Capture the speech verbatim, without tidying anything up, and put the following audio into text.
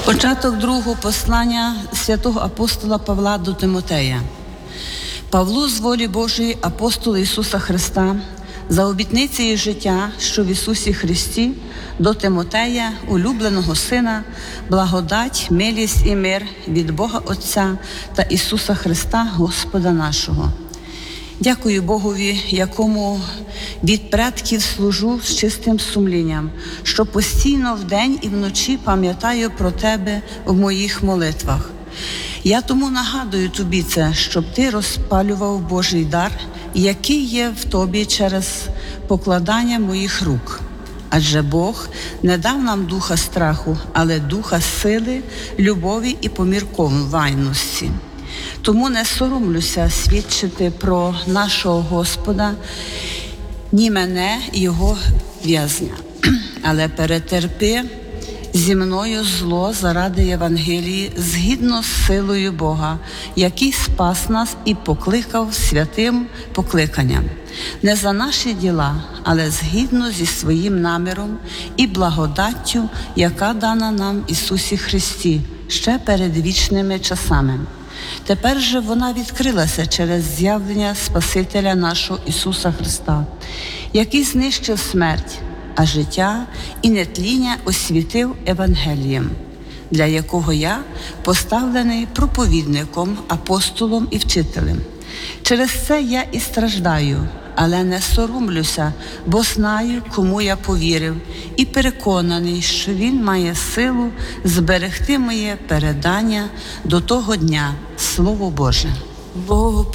Початок другого послання святого апостола Павла до Тимотея. Павлу з волі Божої, апостола Ісуса Христа, за обітницею життя, що в Ісусі Христі, до Тимотея, улюбленого Сина, благодать, милість і мир від Бога Отця та Ісуса Христа, Господа нашого. Дякую Богові, якому від предків служу з чистим сумлінням, що постійно вдень і вночі пам'ятаю про Тебе в моїх молитвах. Я тому нагадую Тобі це, щоб Ти розпалював Божий дар, який є в Тобі через покладання моїх рук. Адже Бог не дав нам духа страху, але духа сили, любові і поміркованості. Тому не соромлюся свідчити про нашого Господа, ні мене, його в'язня. Але перетерпи зі мною зло заради Євангелії, згідно з силою Бога, який спас нас і покликав святим покликанням. Не за наші діла, але згідно зі своїм наміром і благодаттю, яка дана нам в Ісусі Христі ще перед вічними часами. Тепер же вона відкрилася через з'явлення Спасителя нашого Ісуса Христа, який знищив смерть, а життя і нетління освітив Евангелієм, для якого я поставлений проповідником, апостолом і вчителем. Через це я і страждаю, але не соромлюся, бо знаю, кому я повірив, і переконаний, що Він має силу зберегти моє передання до того дня. Слово Боже. Богу